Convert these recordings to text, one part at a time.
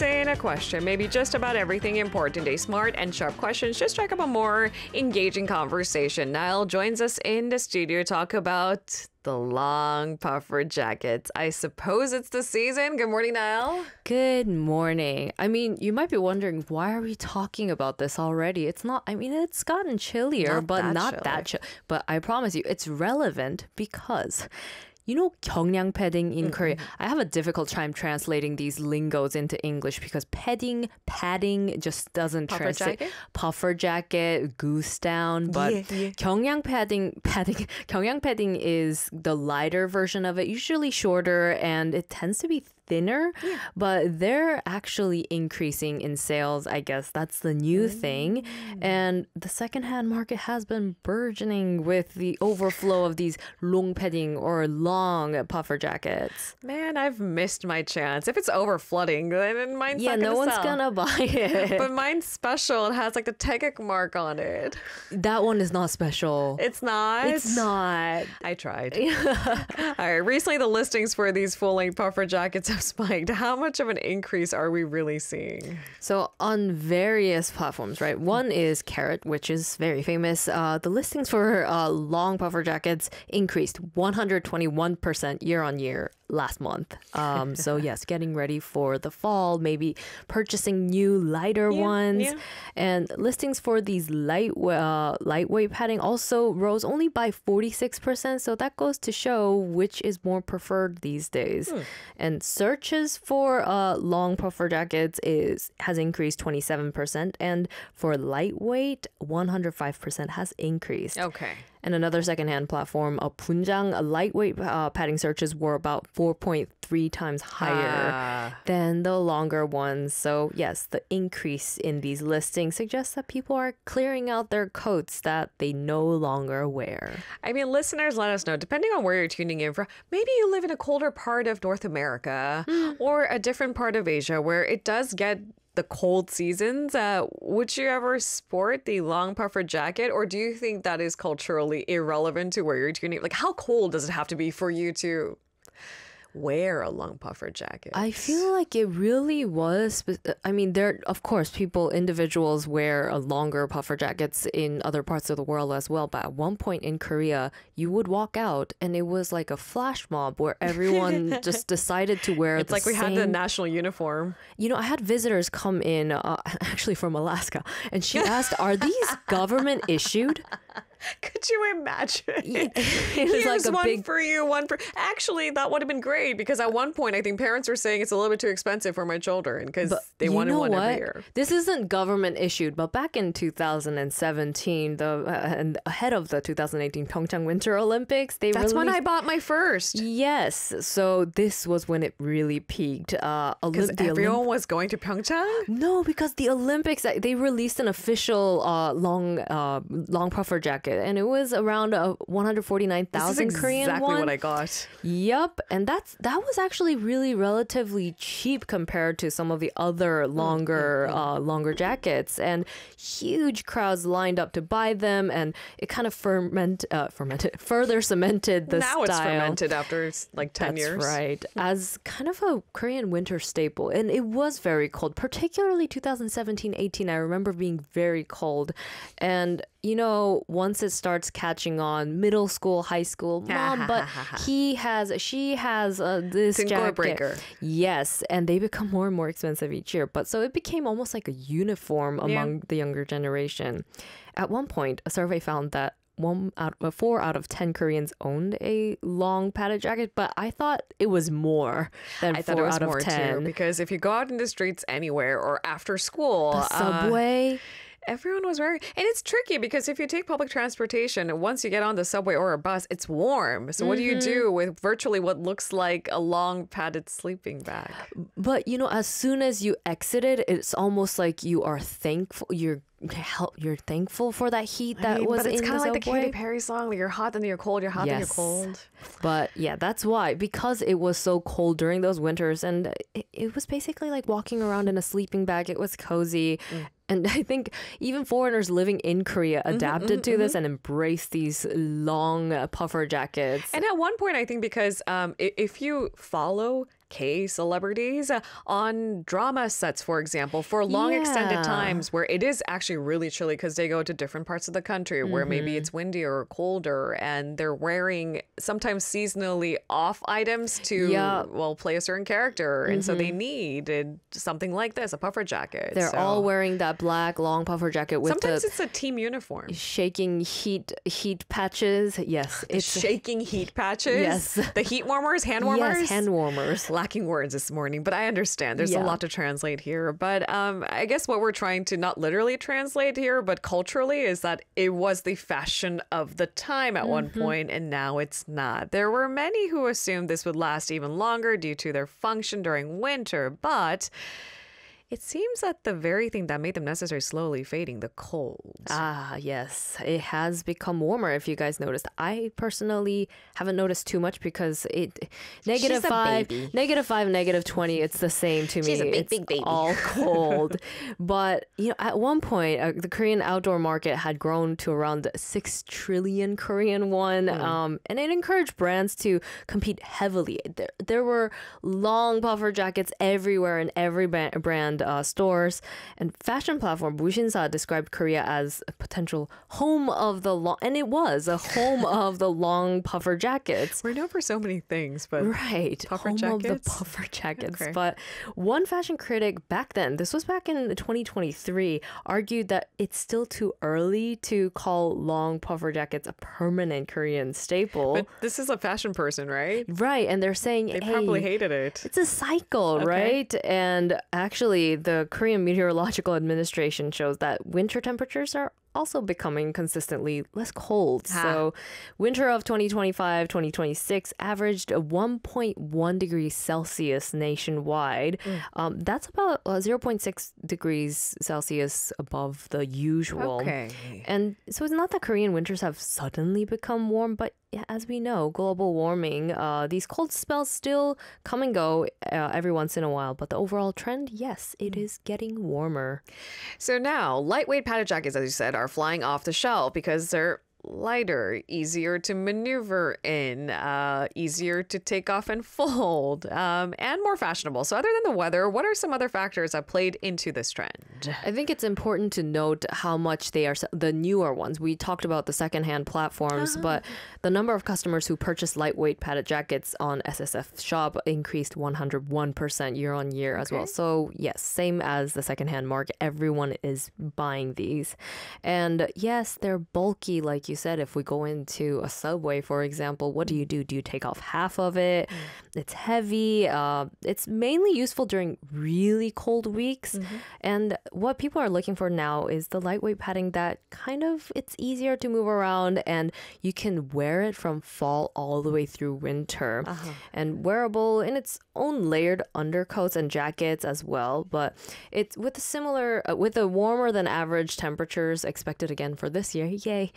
in a question, maybe just about everything important. A smart and sharp questions just strike up a more engaging conversation. Niall joins us in the studio to talk about the long puffer jackets. I suppose it's the season. Good morning, Niall. Good morning. I mean, you might be wondering, why are we talking about this already? It's not, I mean, it's gotten chillier, but not that chill. But I promise you, it's relevant because you know 경량 padding in Korea. I have a difficult time translating these lingos into English because padding just doesn't translate. Puffer jacket, goose down, but 경량 padding is the lighter version of it, usually shorter, and it tends to be thinner, but they're actually increasing in sales. I guess that's the new thing. And the secondhand market has been burgeoning with the overflow of these long padding or long puffer jackets. Man, I've missed my chance. If it's over flooding, then mine's not no gonna one's sell. gonna buy it. But mine's special. It has like the Tegek mark on it. That one is not special. It's not? It's not. I tried. All right. Recently, the listings for these full-length puffer jackets have spiked. How much of an increase are we really seeing? So on various platforms, right? One is Carrot, which is very famous. The listings for long puffer jackets increased 121% year on year last month. So yes, getting ready for the fall, maybe purchasing new lighter ones. Yeah. And listings for these lightweight padding also rose only by 46%. So that goes to show which is more preferred these days. And searches for long puffer jackets has increased 27%. And for lightweight, 105% has increased. Okay. And another secondhand platform, Punjang, lightweight padding searches were about 4.3 times higher than the longer ones. So yes, the increase in these listings suggests that people are clearing out their coats that they no longer wear. I mean, listeners, let us know, depending on where you're tuning in from, maybe you live in a colder part of North America or a different part of Asia where it does get the cold seasons. Would you ever sport the long puffer jacket, or do you think that is culturally irrelevant to where you're tuning? Like, how cold does it have to be for you to wear a long puffer jacket? I feel like it really was. I mean, of course, individuals wear longer puffer jackets in other parts of the world as well. But at one point in Korea, you would walk out and it was like a flash mob where everyone just decided to wear it's like we had the national uniform. You know, I had visitors come in, actually from Alaska, and she asked, are these government issued? Could you imagine? Here's like one for you, one for... Actually, that would have been great because at one point, I think parents were saying it's a little bit too expensive for my children because they wanted one every year. This isn't government issued, but back in 2017, and ahead of the 2018 Pyeongchang Winter Olympics, That's when I bought my first. Yes. So this was when it really peaked. Because everyone was going to Pyeongchang? No, because the Olympics, they released an official long puffer jacket. And it was around 149,000 Korean won. Exactly what I got. Yep, and that was actually really relatively cheap compared to some of the other longer jackets. And huge crowds lined up to buy them, and it kind of further cemented the style. Now it's fermented after like 10 years. That's right, as kind of a Korean winter staple. And it was very cold, particularly 2017-18. I remember being very cold, and you know, once it starts catching on, middle school, high school, mom, but she has this jacket. Breaker. Yes, and they become more and more expensive each year. But so it became almost like a uniform among the younger generation. At one point, a survey found that 4 out of 10 Koreans owned a long padded jacket, but I thought it was more than 4 out of 10. Too, because if you go out in the streets anywhere or after school, the subway. Everyone was wearing, and it's tricky because if you take public transportation, once you get on the subway or a bus, it's warm. So what do you do with virtually what looks like a long padded sleeping bag? But you know, as soon as you exit it, it's almost like you are thankful. You're thankful for that heat that was in the subway. But it's kind of like the Katy Perry song, like you're hot then you're cold, you're hot then you're cold. But yeah, that's why, because it was so cold during those winters, and it was basically like walking around in a sleeping bag. It was cozy. And I think even foreigners living in Korea adapted to this and embraced these long puffer jackets. And at one point, I think because if you follow K celebrities on drama sets, for example, for long extended times where it is actually really chilly because they go to different parts of the country where maybe it's windier or colder, and they're wearing sometimes seasonally off items to, well, play a certain character. And so they needed something like this, a puffer jacket. They're all wearing that black long puffer jacket with sometimes it's a team uniform. Shaking heat patches. Yes. It's shaking heat patches. Yes. The heat warmers, hand warmers. Yes, hand warmers. Lacking words this morning, but I understand. There's a lot to translate here. But I guess what we're trying to not literally translate here, but culturally, is that it was the fashion of the time at one point, and now it's not. There were many who assumed this would last even longer due to their function during winter, but it seems that the very thing that made them necessary is slowly fading, the cold. Ah, yes. It has become warmer, if you guys noticed. I personally haven't noticed too much because -5, -20, it's the same to me. She's a big baby. All cold. But, at one point, the Korean outdoor market had grown to around 6 trillion Korean won. And it encouraged brands to compete heavily. There were long puffer jackets everywhere in every brand stores, and fashion platform Bushinsa described Korea as a potential home of the long, and it was a home of the long puffer jackets. We're known for so many things, but puffer home jackets? Of the puffer jackets. Okay. But one fashion critic back then, this was back in 2023, argued that it's still too early to call long puffer jackets a permanent Korean staple. But this is a fashion person, right? Right, and they're saying they probably hated it. It's a cycle, right? And actually, the Korean Meteorological Administration shows that winter temperatures are also becoming consistently less cold. So winter of 2025-2026 averaged a 1.1 degrees Celsius nationwide. That's about 0.6 degrees Celsius above the usual. Okay. And so it's not that Korean winters have suddenly become warm, but as we know, global warming, these cold spells still come and go every once in a while. But the overall trend, yes, it is getting warmer. So now, lightweight padded jackets, as you said, are flying off the shelf because they're lighter, easier to maneuver in, easier to take off and fold, and more fashionable. So other than the weather, what are some other factors that played into this trend? I think it's important to note how much they are, the newer ones. We talked about the secondhand platforms, but the number of customers who purchased lightweight padded jackets on SSF Shop increased 101% year on year as well. So yes, same as the secondhand market. Everyone is buying these. And yes, they're bulky, like you said. If we go into a subway, for example, what do you do? Do you take off half of it? It's heavy. It's mainly useful during really cold weeks. And what people are looking for now is the lightweight padding that it's easier to move around, and you can wear it from fall all the way through winter. And wearable in its own layered undercoats and jackets as well. But it's with the warmer than average temperatures expected again for this year.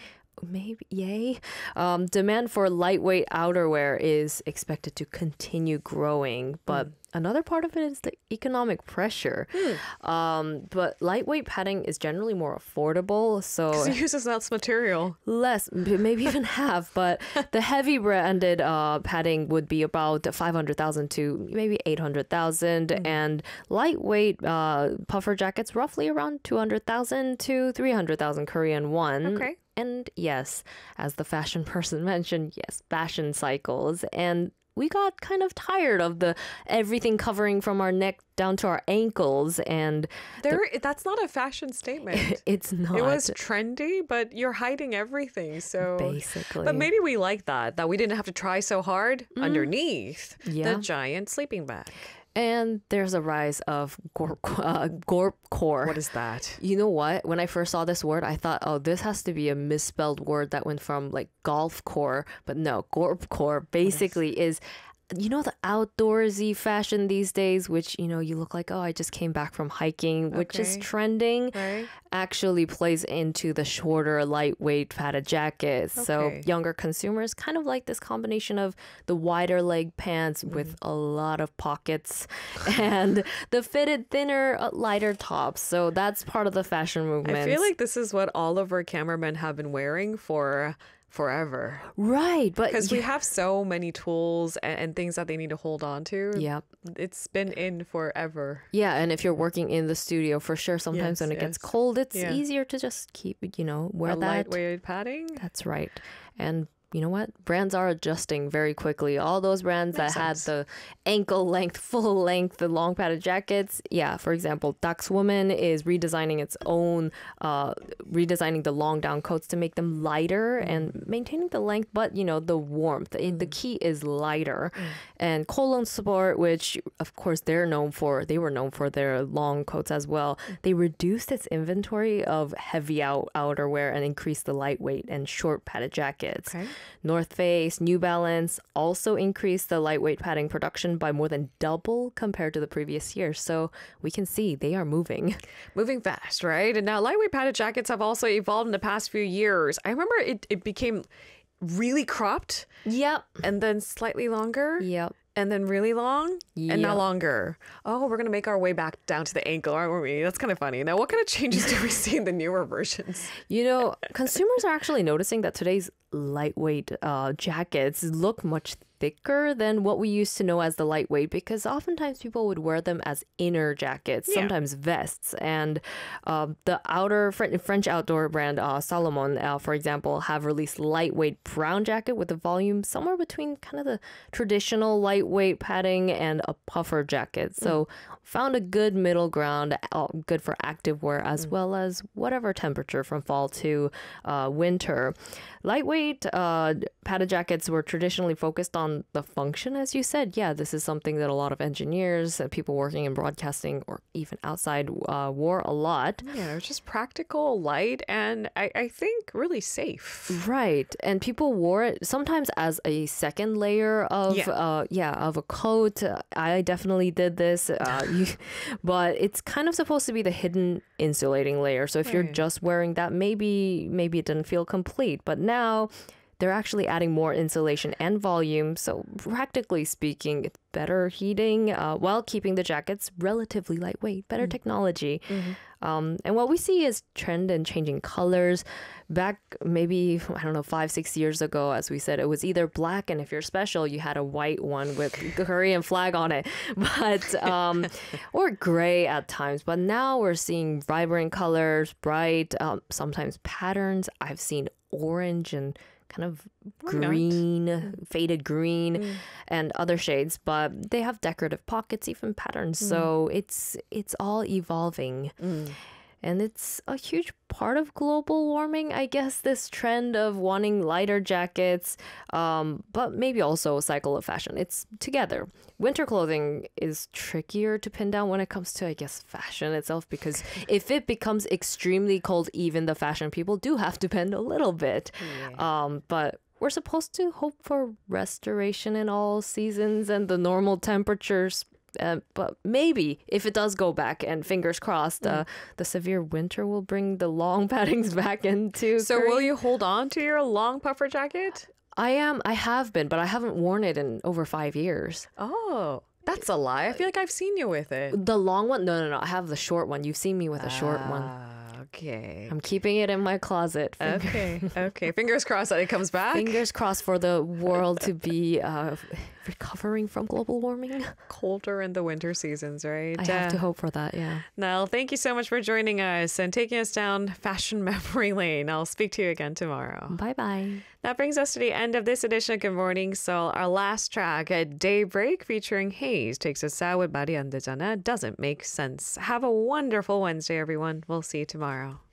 Yay. Demand for lightweight outerwear is expected to continue growing, but another part of it is the economic pressure. But lightweight padding is generally more affordable, so it uses less material. Less, maybe even half. But the heavy branded padding would be about 500,000 to maybe 800,000, and lightweight puffer jackets roughly around 200,000 to 300,000 Korean won. Okay. And yes, as the fashion person mentioned, yes, fashion cycles. And we got kind of tired of everything covering from our neck down to our ankles. And that's not a fashion statement. It's not. It was trendy, but you're hiding everything. So basically. But maybe we like that we didn't have to try so hard underneath the giant sleeping bag. And there's a rise of gorpcore. What is that? You know what? When I first saw this word, I thought, oh, this has to be a misspelled word that went from like golf core. But no, gorpcore basically is the outdoorsy fashion these days, which, you look like, oh, I just came back from hiking, which is trending, actually plays into the shorter, lightweight padded jackets. So younger consumers kind of like this combination of the wider leg pants with a lot of pockets and the fitted, thinner, lighter tops. So that's part of the fashion movement. I feel like this is what all of our cameramen have been wearing for forever. Right, but because we have so many tools and things that they need to hold on to. Yeah. It's been in forever. Yeah, and if you're working in the studio, for sure, sometimes when it gets cold, it's easier to just keep, wear that. Lightweight padding. That's right. And you know what? Brands are adjusting very quickly. All those brands that had the ankle length, full length, the long padded jackets. Yeah, for example, Dux Woman is redesigning its own, redesigning the long down coats to make them lighter and maintaining the length, but the warmth. The key is lighter. And Kolon Sport, which of course they were known for their long coats as well. They reduced its inventory of heavy outerwear and increased the lightweight and short padded jackets. Okay. North Face, New Balance also increased the lightweight padding production by more than double compared to the previous year. So we can see they are moving. Moving fast, right? And now lightweight padded jackets have also evolved in the past few years. I remember it became really cropped. Yep. And then slightly longer. Yep. And then really long and now longer. Oh, we're going to make our way back down to the ankle, aren't we? That's kind of funny. Now, what kind of changes do we see in the newer versions? Consumers are actually noticing that today's lightweight jackets look much thicker than what we used to know as the lightweight, because oftentimes people would wear them as inner jackets, sometimes vests. And the French outdoor brand Salomon, for example, have released lightweight brown jacket with a volume somewhere between kind of the traditional lightweight padding and a puffer jacket. So found a good middle ground, good for active wear as well as whatever temperature from fall to winter. Lightweight padded jackets were traditionally focused on the function, as you said. Yeah, this is something that a lot of engineers, people working in broadcasting or even outside wore a lot. Yeah, it was just practical, light, and I think really safe. Right. And people wore it sometimes as a second layer of of a coat. I definitely did this. But it's kind of supposed to be the hidden insulating layer. So if you're just wearing that, maybe it didn't feel complete. But now they're actually adding more insulation and volume. So practically speaking, it's better heating while keeping the jackets relatively lightweight, better technology. And what we see is trend and changing colors. Back maybe, 5-6 years ago, as we said, it was either black, and if you're special, you had a white one with the Korean flag on it, or gray at times. But now we're seeing vibrant colors, bright, sometimes patterns. I've seen orange and kind of green, faded green, and other shades, but they have decorative pockets, even patterns. So it's all evolving. And it's a huge part of global warming, I guess, this trend of wanting lighter jackets, but maybe also a cycle of fashion. It's together. Winter clothing is trickier to pin down when it comes to, I guess, fashion itself, because if it becomes extremely cold, even the fashion people do have to bend a little bit. But we're supposed to hope for restoration in all seasons and the normal temperatures. But maybe if it does go back, and fingers crossed, the severe winter will bring the long paddings back into. So will you hold on to your long puffer jacket? I have been, but I haven't worn it in over 5 years. Oh, that's a lie. I feel like I've seen you with it. The long one? No. I have the short one. You've seen me with a short one. Okay. I'm keeping it in my closet. Okay. Fingers crossed that it comes back. Fingers crossed for the world to be recovering from global warming. Colder in the winter seasons, right? I have to hope for that, yeah. Nell, thank you so much for joining us and taking us down fashion memory lane. I'll speak to you again tomorrow. Bye-bye. That brings us to the end of this edition of Good Morning Seoul. Our last track, at Daybreak, featuring Haze, takes us out with 말이 안 되잖아. Doesn't make sense. Have a wonderful Wednesday, everyone. We'll see you tomorrow.